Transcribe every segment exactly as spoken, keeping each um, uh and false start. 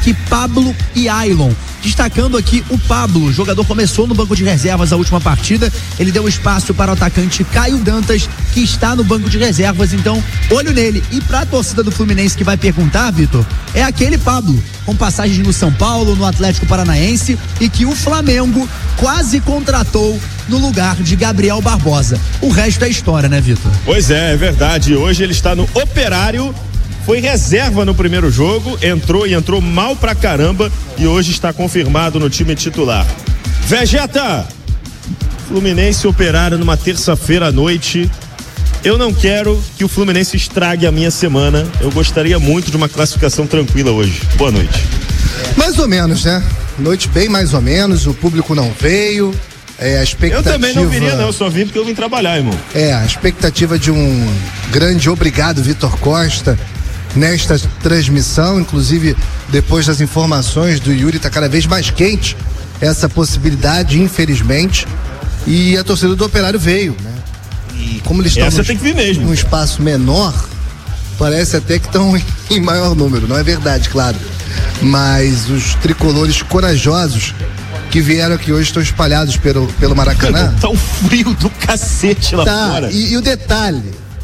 destaque Pablo e Ailon. Destacando aqui o Pablo, o jogador começou no banco de reservas a última partida, ele deu espaço para o atacante Caio Dantas, que está no banco de reservas, então olho nele. E para a torcida do Fluminense que vai perguntar, Vitor, é aquele Pablo, com passagens no São Paulo, no Atlético Paranaense, e que o Flamengo quase contratou no lugar de Gabriel Barbosa. O resto é história, né, Vitor? Pois é, é verdade. Hoje ele está no Operário, foi reserva no primeiro jogo, entrou e entrou mal pra caramba e hoje está confirmado no time titular. Vegeta! Fluminense Operário numa terça-feira à noite. Eu não quero que o Fluminense estrague a minha semana. Eu gostaria muito de uma classificação tranquila hoje. Boa noite. Mais ou menos, né? Noite bem mais ou menos, o público não veio. É, a expectativa... Eu também não viria não, eu só vim porque eu vim trabalhar, irmão. É, a expectativa de um grande obrigado, Vitor Costa, nesta transmissão, inclusive depois das informações do Yuri, tá cada vez mais quente essa possibilidade, infelizmente, e a torcida do Operário veio, né? E como eles estão Essa tem que vir mesmo. num espaço menor, parece até que estão em maior número, não é verdade, claro, mas os tricolores corajosos que vieram aqui hoje estão espalhados pelo, pelo Maracanã. Tá um frio do cacete lá tá, fora. E, e o detalhe,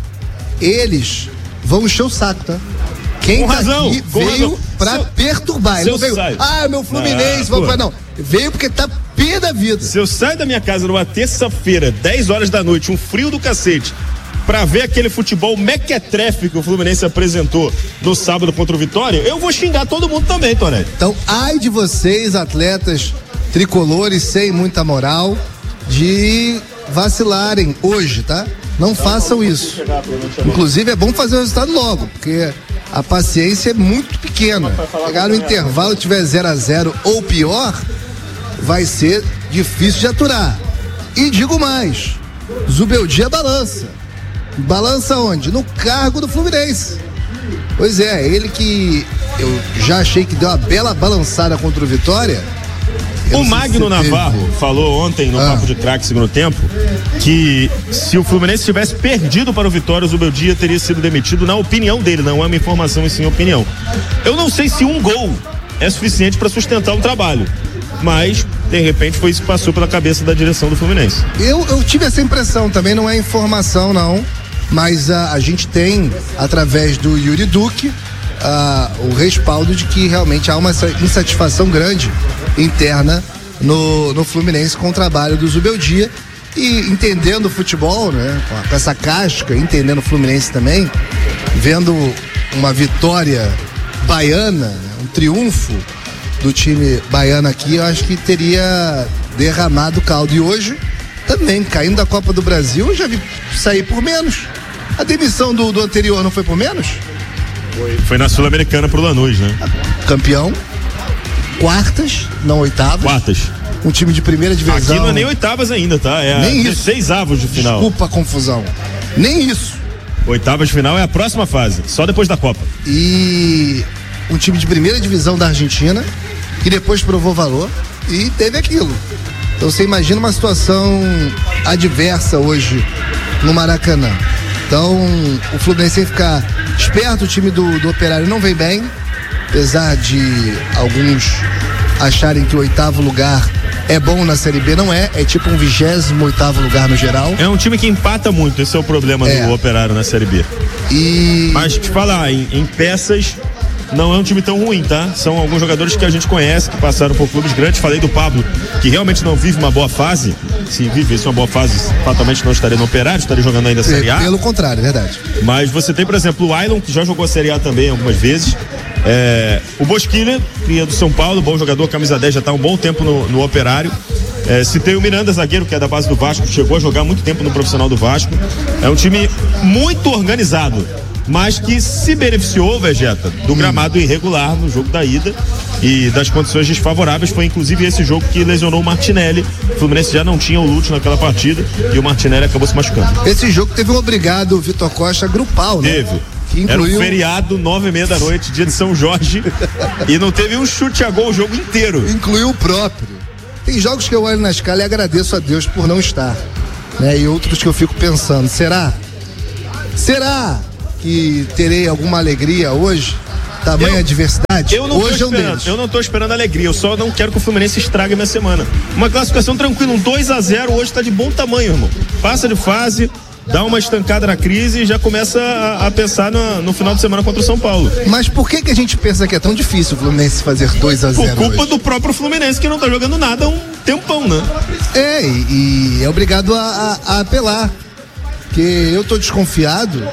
eles vão encher o saco, tá? Quem com tá razão, aqui com veio razão. pra Seu, perturbar. Ele não veio, sai. ah, meu Fluminense, ah, vamos pra... Não, veio porque tá pé da vida. Se eu saio da minha casa numa terça-feira, dez horas da noite, um frio do cacete, pra ver aquele futebol mequetrefe que o Fluminense apresentou no sábado contra o Vitória, eu vou xingar todo mundo também, Tonetti. Então, ai de vocês, atletas tricolores sem muita moral, de vacilarem hoje, tá? Não façam isso. Inclusive é bom fazer o resultado logo, porque a paciência é muito pequena. Chegar no intervalo, tiver zero a zero ou pior, vai ser difícil de aturar. E digo mais, Zubeldia balança. Balança onde? No cargo do Fluminense. Pois é, ele que eu já achei que deu uma bela balançada contra o Vitória. O Magno Navarro teve... falou ontem no ah. Papo de Craque segundo tempo que se o Fluminense tivesse perdido para o Vitória, o Zubeldia teria sido demitido, na opinião dele, não é uma informação e sim opinião. Eu não sei se um gol é suficiente para sustentar o trabalho, mas de repente foi isso que passou pela cabeça da direção do Fluminense. Eu, eu tive essa impressão, também não é informação não, mas a, a gente tem, através do Yuri Duque, Uh, o respaldo de que realmente há uma insatisfação grande interna no, no Fluminense com o trabalho do Zubeldia, e entendendo o futebol, né, com essa casca, entendendo o Fluminense também, vendo uma vitória baiana, né, um triunfo do time baiano aqui, eu acho que teria derramado caldo. E hoje também, caindo da Copa do Brasil, eu já vi sair por menos. A demissão do, do anterior não foi por menos? Foi, foi na Sul-Americana pro Lanús, né? Campeão, quartas, não oitavas. Quartas. Um time de primeira divisão. Aqui não é nem oitavas ainda, tá? É nem isso. Seis avos de final. Desculpa a confusão. Nem isso. Oitavas de final é a próxima fase, só depois da Copa. E um time de primeira divisão da Argentina, que depois provou valor e teve aquilo. Então você imagina uma situação adversa hoje no Maracanã. Então o Fluminense tem que ficar esperto, o time do, do Operário não vem bem, apesar de alguns acharem que o oitavo lugar é bom na Série B, não é, é tipo um vigésimo oitavo lugar no geral. É um time que empata muito, esse é o problema é. do Operário na Série B. E... Mas te falar, em, em peças, não é um time tão ruim, tá? São alguns jogadores que a gente conhece, que passaram por clubes grandes. Falei do Pablo, que realmente não vive uma boa fase. Se vivesse uma boa fase, fatalmente não estaria no Operário, estaria jogando ainda a Série A. Pelo contrário, é verdade. Mas você tem, por exemplo, o Ailon, que já jogou a Série A também algumas vezes. É, o Bosquilha, cria do São Paulo, bom jogador, camisa dez, já está há um bom tempo no, no Operário. É, citei o Miranda, zagueiro, que é da base do Vasco, chegou a jogar muito tempo no profissional do Vasco. É um time muito organizado, mas que se beneficiou, Vegeta, do gramado irregular no jogo da ida e das condições desfavoráveis. Foi inclusive esse jogo que lesionou o Martinelli. O Fluminense já não tinha o Lúcio naquela partida e o Martinelli acabou se machucando. Esse jogo teve um obrigado, Vitor Costa, grupal, né? Teve. Incluiu... Era um feriado, nove e meia da noite, dia de São Jorge, e não teve um chute a gol o jogo inteiro. Incluiu o próprio. Tem jogos que eu olho na escala e agradeço a Deus por não estar, né? E outros que eu fico pensando, será? Será que terei alguma alegria hoje tamanha adversidade, eu não hoje tô é um esperando, deles. eu não tô esperando alegria, eu só não quero que o Fluminense estrague minha semana. Uma classificação tranquila, um dois a zero hoje tá de bom tamanho, irmão. Passa de fase, dá uma estancada na crise e já começa a, a pensar no, no final de semana contra o São Paulo. Mas por que que a gente pensa que é tão difícil o Fluminense fazer dois a zero Por culpa hoje? do próprio Fluminense, que não tá jogando nada há um tempão, né? É, e, e é obrigado a, a, a apelar. Porque eu tô desconfiado,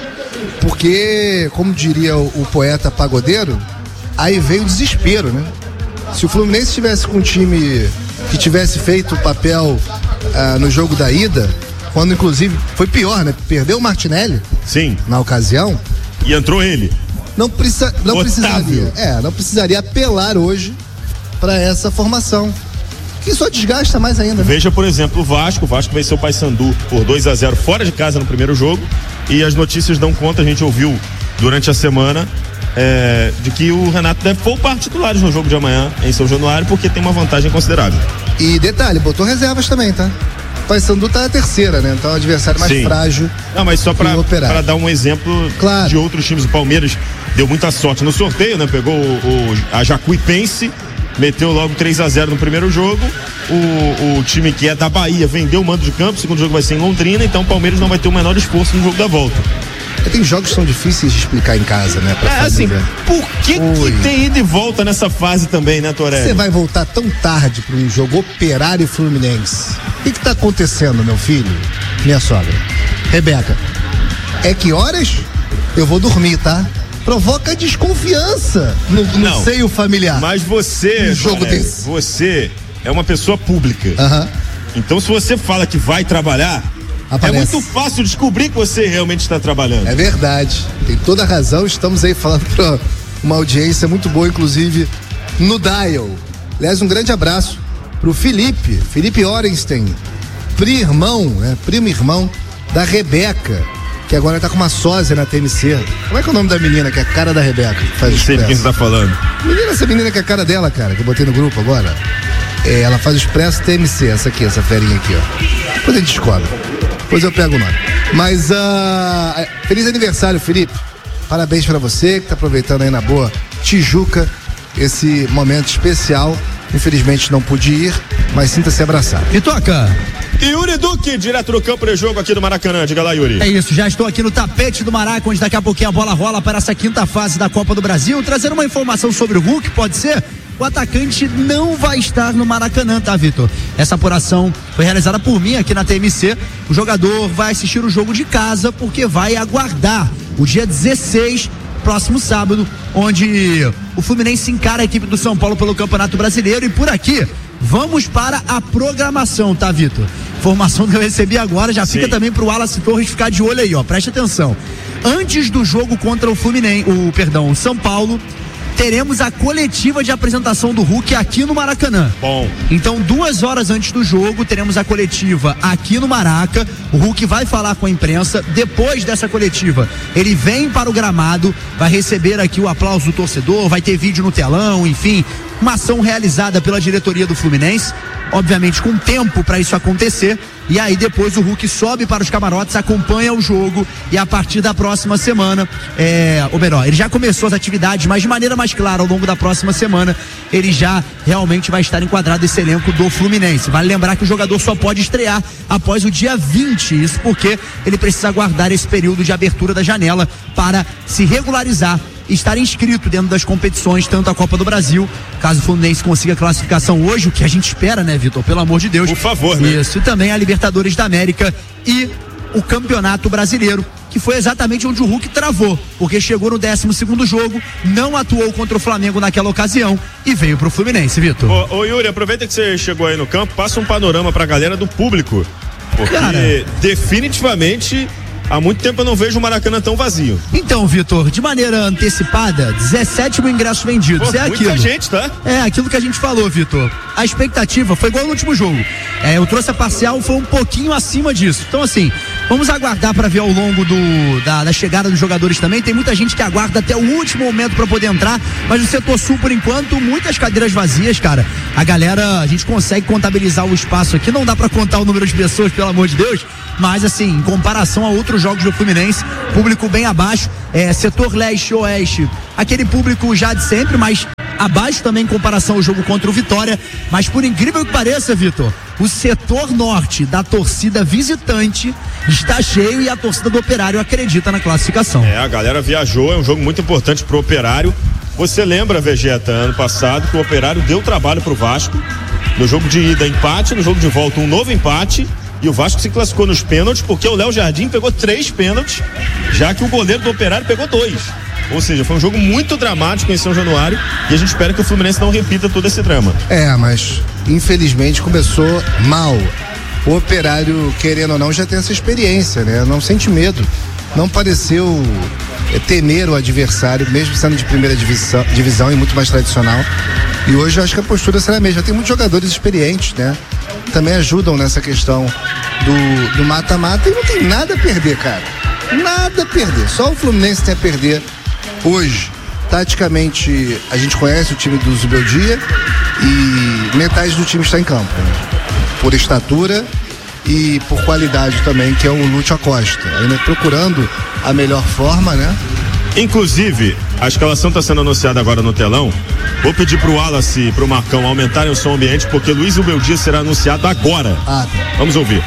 porque, como diria o, o poeta pagodeiro, aí veio o desespero, né? Se o Fluminense estivesse com um time que tivesse feito o papel ah, no jogo da ida, quando inclusive foi pior, né? Perdeu o Martinelli. Sim. Na ocasião. E entrou ele. Não, precisa, não Otávio. precisaria. É, não precisaria apelar hoje para essa formação. Que só desgasta mais ainda, né? Veja, por exemplo, o Vasco. O Vasco venceu o Paysandu por dois a zero fora de casa no primeiro jogo. E as notícias dão conta, a gente ouviu durante a semana, é, de que o Renato deve poupar titulares no jogo de amanhã em São Januário, porque tem uma vantagem considerável. E detalhe, botou reservas também, tá? O Paysandu tá na terceira, né? Então é o adversário mais Sim. frágil. Não, mas só para Operário. dar um exemplo Claro. de outros times. O Palmeiras deu muita sorte no sorteio, né? Pegou o, o, a Jacuipense, meteu logo três a zero no primeiro jogo. O, o time que é da Bahia vendeu o mando de campo. O segundo jogo vai ser em Londrina, então o Palmeiras não vai ter o menor esforço no jogo da volta. Tem jogos que são difíceis de explicar em casa, né? Pra É assim, família. por que, Oi. que tem ida e volta nessa fase também, né, Torelli? Você vai voltar tão tarde para um jogo Operário e Fluminense. O que que tá acontecendo, meu filho? Minha sogra. Rebeca, é que horas eu vou dormir, tá? Provoca desconfiança no, no Não, seio familiar. Mas você, Um jogo Torelli, desse. você é uma pessoa pública. Aham. Então, se você fala que vai trabalhar, Aparece. é muito fácil descobrir que você realmente está trabalhando. É verdade, tem toda a razão. Estamos aí falando para uma audiência muito boa, inclusive no Dial. Aliás, um grande abraço pro Felipe, Felipe Orenstein, primo-irmão, né? Primo-irmão da Rebeca, que agora tá com uma sósia na T M C. Como é que é o nome da menina que é a cara da Rebeca? Que faz Não sei de quem você expresso? tá falando. Menina, essa menina que é a cara dela, cara, que eu botei no grupo agora. É, ela faz o Expresso T M C, essa aqui, essa ferinha aqui, ó. Depois a gente descobre. Depois eu pego o nome. Mas, uh, feliz aniversário, Felipe. Parabéns pra você que tá aproveitando aí na boa Tijuca esse momento especial. Infelizmente não pude ir, mas sinta-se abraçado. E toca. Yuri Duque, direto do campo de jogo aqui do Maracanã. Diga lá, Yuri. É isso, já estou aqui no tapete do Maraca, onde daqui a pouquinho a bola rola para essa quinta fase da Copa do Brasil. Trazendo uma informação sobre o Hulk, pode ser? O atacante não vai estar no Maracanã, tá, Vitor? Essa apuração foi realizada por mim aqui na T M C. O jogador vai assistir o jogo de casa porque vai aguardar o dia dezesseis, próximo sábado, onde o Fluminense encara a equipe do São Paulo pelo Campeonato Brasileiro. E por aqui, vamos para a programação, tá, Vitor? Informação que eu recebi agora, já Sim. fica também pro Wallace Torres ficar de olho aí, ó. Preste atenção. Antes do jogo contra o Fluminense, o, perdão, o São Paulo, teremos a coletiva de apresentação do Hulk aqui no Maracanã. Bom. Então, duas horas antes do jogo, teremos a coletiva aqui no Maraca. O Hulk vai falar com a imprensa. Depois dessa coletiva, ele vem para o gramado, vai receber aqui o aplauso do torcedor, vai ter vídeo no telão, enfim, uma ação realizada pela diretoria do Fluminense, obviamente com tempo para isso acontecer. E aí depois o Hulk sobe para os camarotes, acompanha o jogo e a partir da próxima semana, é, ou melhor, ele já começou as atividades, mas de maneira mais clara, ao longo da próxima semana, ele já realmente vai estar enquadrado nesse elenco do Fluminense. Vale lembrar que o jogador só pode estrear após o dia vinte, isso porque ele precisa aguardar esse período de abertura da janela para se regularizar, estar inscrito dentro das competições, tanto a Copa do Brasil, caso o Fluminense consiga classificação hoje, o que a gente espera, né, Vitor? Pelo amor de Deus. Por favor, né? Isso, e também a Libertadores da América e o Campeonato Brasileiro, que foi exatamente onde o Hulk travou, porque chegou no décimo segundo jogo, não atuou contra o Flamengo naquela ocasião e veio pro Fluminense, Vitor. Ô, ô Yuri, aproveita que você chegou aí no campo, passa um panorama pra galera do público, porque Cara. definitivamente há muito tempo eu não vejo o Maracanã tão vazio. Então, Vitor, de maneira antecipada, dezessete mil ingressos vendidos. Pô, é muita aquilo. gente, tá? É aquilo que a gente falou, Vitor. A expectativa foi igual no último jogo. É, eu trouxe a parcial, foi um pouquinho acima disso. Então, assim, Vamos aguardar para ver ao longo do, da, da chegada dos jogadores também. Tem muita gente que aguarda até o último momento para poder entrar, mas no setor sul, por enquanto, muitas cadeiras vazias, cara. A galera, a gente consegue contabilizar o espaço aqui, não dá para contar o número de pessoas, pelo amor de Deus, mas assim, em comparação a outros jogos do Fluminense, público bem abaixo, é, setor leste e oeste, aquele público já de sempre, mas abaixo também em comparação ao jogo contra o Vitória. Mas por incrível que pareça, Vitor, o setor norte da torcida visitante está cheio e a torcida do Operário acredita na classificação. É, a galera viajou, é um jogo muito importante pro Operário. Você lembra, Vegeta, ano passado que o Operário deu trabalho pro Vasco, no jogo de ida empate, no jogo de volta um novo empate, e o Vasco se classificou nos pênaltis porque o Léo Jardim pegou três pênaltis, já que o goleiro do Operário pegou dois. Ou seja, foi um jogo muito dramático em São Januário e a gente espera que o Fluminense não repita todo esse drama. É, mas infelizmente começou mal. O Operário, querendo ou não, já tem essa experiência, né? Não sente medo. Não pareceu temer o adversário, mesmo sendo de primeira divisão, divisão e muito mais tradicional. E hoje eu acho que a postura será a mesma. Tem muitos jogadores experientes, né? Também ajudam nessa questão do, do mata-mata e não tem nada a perder, cara. Nada a perder. Só o Fluminense tem a perder hoje. Taticamente, a gente conhece o time do Zubeldia e metade do time está em campo, né? Por estatura e por qualidade também, que é o Lúcio Acosta. Ainda procurando a melhor forma, né? Inclusive, a escalação está sendo anunciada agora no telão. Vou pedir pro Wallace e pro Marcão aumentarem o som ambiente, porque Luiz Zubeldia será anunciado agora. Ah, tá. Vamos ouvir.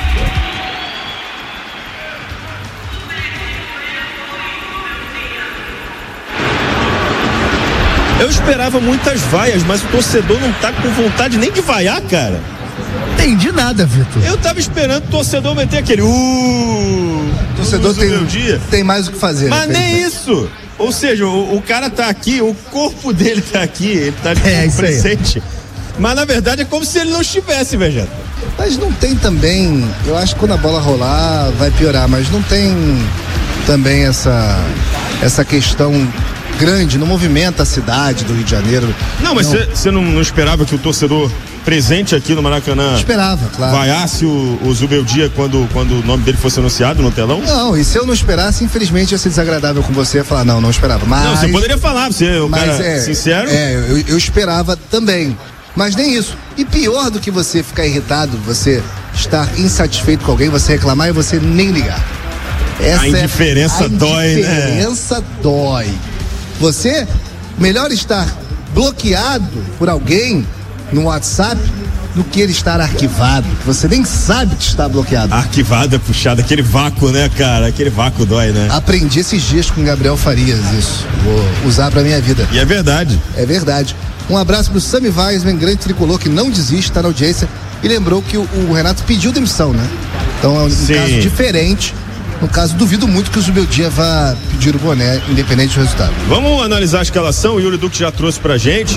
Eu esperava muitas vaias, mas o torcedor não tá com vontade nem de vaiar, cara. Entendi nada, Vitor. Eu tava esperando o torcedor meter aquele uh, O torcedor tem, dia. tem mais o que fazer. Mas né? nem isso. Ou seja, o, o cara tá aqui, o corpo dele tá aqui, ele tá é, presente. Aí. Mas na verdade é como se ele não estivesse, Vegeta. Mas não tem também, eu acho que quando a bola rolar vai piorar, mas não tem também essa, essa questão grande, não movimenta a cidade do Rio de Janeiro. Não, mas você não, não esperava que o torcedor presente aqui no Maracanã esperava, claro, vaiasse o, o Zubeldia quando, quando o nome dele fosse anunciado no telão? Não, e se eu não esperasse, infelizmente ia ser desagradável com você, ia falar, não, não esperava. Mas, não, você poderia falar, você é o cara é, sincero. É, eu, eu esperava também, mas nem isso. E pior do que você ficar irritado, você estar insatisfeito com alguém, você reclamar e você nem ligar. Essa a indiferença é, a dói, indiferença né? A indiferença dói. Você, melhor estar bloqueado por alguém no WhatsApp do que ele estar arquivado. Você nem sabe que está bloqueado. Arquivado é puxado, aquele vácuo, né, cara? Aquele vácuo dói, né? Aprendi esses dias com Gabriel Farias isso. Vou usar pra minha vida. E é verdade. É verdade. Um abraço pro Sami Weisman, grande tricolor que não desiste, tá na audiência. E lembrou que o, o Renato pediu demissão, né? Então é um, um caso diferente. No caso, duvido muito que o Zubeldia vá pedir o boné, independente do resultado. Vamos analisar a escalação. O Yuri Duque já trouxe pra gente.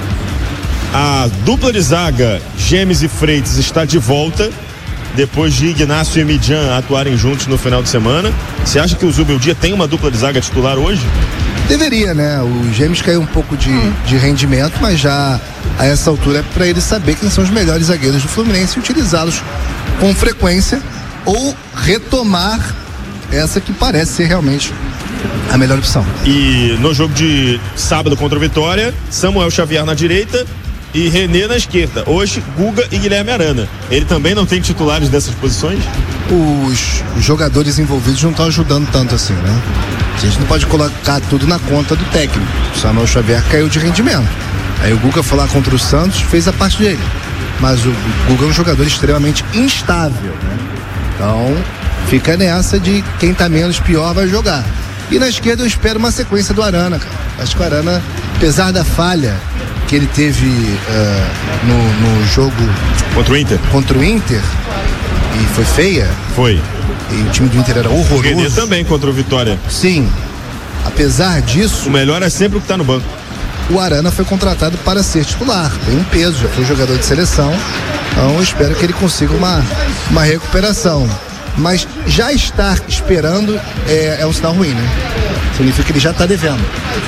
A dupla de zaga, Gemes e Freitas, está de volta depois de Ignacio e Midian atuarem juntos no final de semana. Você acha que o Zubeldia tem uma dupla de zaga titular hoje? Deveria, né? O Gemes caiu um pouco de, de rendimento, mas já a essa altura é para ele saber quem são os melhores zagueiros do Fluminense e utilizá-los com frequência ou retomar essa que parece ser realmente a melhor opção. E no jogo de sábado contra o Vitória, Samuel Xavier na direita e René na esquerda. Hoje, Guga e Guilherme Arana. Ele também não tem titulares dessas posições? Os jogadores envolvidos não estão ajudando tanto assim, né? A gente não pode colocar tudo na conta do técnico. O Samuel Xavier caiu de rendimento. Aí o Guga foi lá contra o Santos, fez a parte dele. Mas o Guga é um jogador extremamente instável, né? Então, fica nessa de quem tá menos pior vai jogar. E na esquerda eu espero uma sequência do Arana, cara. Acho que o Arana, apesar da falha que ele teve uh, no, no jogo contra o Inter, contra o Inter, e foi feia. Foi. E o time do Inter era horroroso. O René também contra o Vitória. Sim. Apesar disso, o melhor é sempre o que tá no banco. O Arana foi contratado para ser titular. Tem um peso, já foi jogador de seleção. Então eu espero que ele consiga uma, uma recuperação. mas já estar esperando é, é um sinal ruim, né? Significa que ele já está devendo.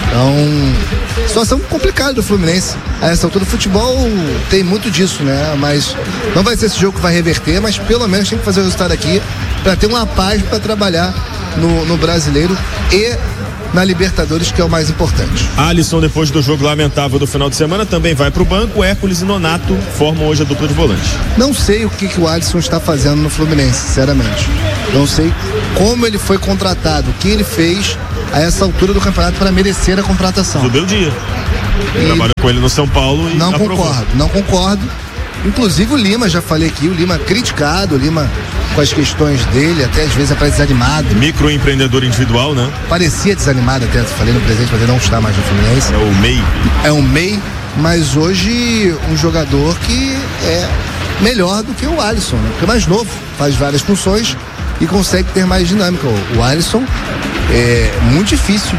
Então, situação complicada do Fluminense. A essa altura do futebol tem muito disso, né? Mas não vai ser esse jogo que vai reverter, mas pelo menos tem que fazer o resultado aqui para ter uma paz para trabalhar no, no Brasileiro e na Libertadores, que é o mais importante. Alisson, depois do jogo lamentável do final de semana, também vai para o banco. Hércules e Nonato formam hoje a dupla de volante. Não sei o que, que o Alisson está fazendo no Fluminense, sinceramente. Não sei como ele foi contratado, o que ele fez a essa altura do campeonato para merecer a contratação. Do dia. E... Trabalhou com ele no São Paulo e não aprovou. concordo, não concordo. Inclusive o Lima, já falei aqui, o Lima criticado, o Lima com as questões dele, até às vezes aparece desanimado. Microempreendedor individual, né? Parecia desanimado até, falei no presente, mas ele não está mais no Fluminense. É o M E I. É um M E I, mas hoje um jogador que é melhor do que o Alisson, né? Porque é mais novo, faz várias funções e consegue ter mais dinâmica. O Alisson é muito difícil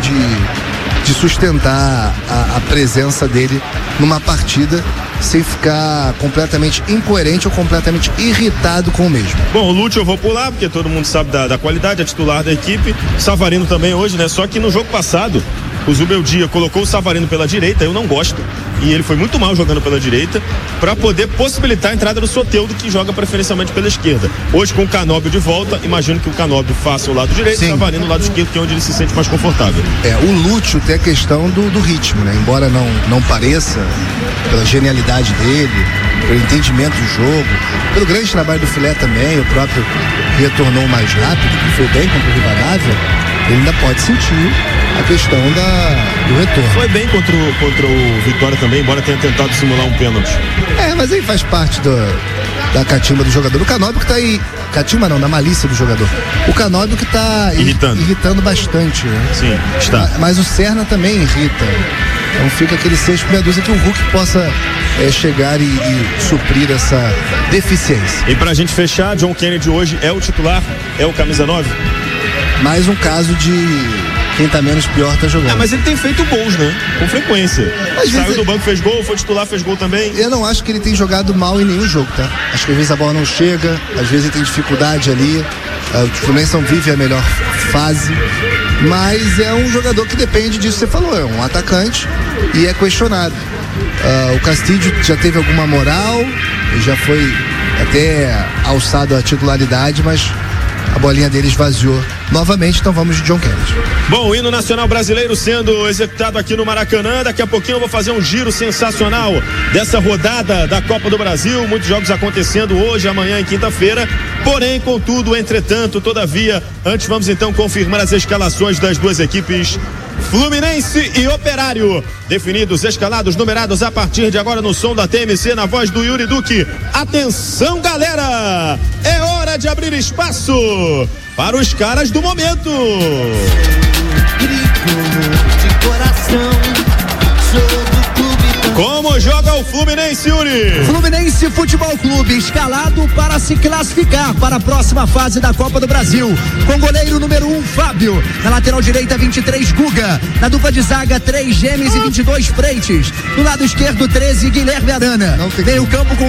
de, de sustentar a, a presença dele numa partida sem ficar completamente incoerente ou completamente irritado com o mesmo. Bom, o Lúcio eu vou pular, porque todo mundo sabe da, da qualidade, é titular da equipe. Savarino também hoje, né? Só que no jogo passado, o Zubeldia colocou o Savarino pela direita, eu não gosto, e ele foi muito mal jogando pela direita, para poder possibilitar a entrada do Soteldo, que joga preferencialmente pela esquerda. Hoje, com o Canóbio de volta, imagino que o Canóbio faça o lado direito e o Savarino o lado esquerdo, que é onde ele se sente mais confortável. É, o Lúcio tem a questão do, do ritmo, né? Embora não, não pareça, pela genialidade dele, pelo entendimento do jogo, pelo grande trabalho do Filé também, o próprio retornou mais rápido, que foi bem contra o Rivadavia, ele ainda pode sentir a questão da, do retorno. Foi bem contra o, contra o Vitória também, embora tenha tentado simular um pênalti. É, mas aí faz parte do, da catimba do jogador. O Canóbio que tá aí, catimba não, da malícia do jogador. O Canóbio que tá irritando, irritando bastante, né? Sim, está. Mas, mas o Serna também irrita. Então fica aquele seis por meia dúzia que o Hulk possa é, chegar e, e suprir essa deficiência. E pra gente fechar, John Kennedy hoje é o titular, é o camisa nove? Mais um caso de quem tá menos pior tá jogando. É, mas ele tem feito gols, né? Com frequência. Às Saiu do banco, fez gol, foi titular, fez gol também. Eu não acho que ele tem jogado mal em nenhum jogo, tá? Acho que às vezes a bola não chega, às vezes ele tem dificuldade ali. Uh, o Fluminense não vive a melhor fase, mas é um jogador que depende disso que você falou, é um atacante e é questionado. Uh, o Castilho já teve alguma moral, já foi até alçado à titularidade, mas a bolinha dele esvaziou novamente, então vamos de John Kennedy. Bom, o hino nacional brasileiro sendo executado aqui no Maracanã. Daqui a pouquinho eu vou fazer um giro sensacional dessa rodada da Copa do Brasil. Muitos jogos acontecendo hoje, amanhã e quinta-feira. Porém, contudo, entretanto, todavia, antes vamos então confirmar as escalações das duas equipes. Fluminense e Operário, definidos, escalados, numerados a partir de agora no som da T M C, na voz do Yuri Duque. Atenção, galera, é hora de abrir espaço para os caras do momento. Grito de coração, sou do clube. Como joga o Fluminense, Yuri? Fluminense Futebol Clube, escalado para se classificar para a próxima fase da Copa do Brasil. Com goleiro número um, Fábio. Na lateral direita, vinte e três, Guga. Na dupla de zaga, três, Gêmeos e vinte e dois, Freitas. No lado esquerdo, treze, Guilherme Arana. Meio campo com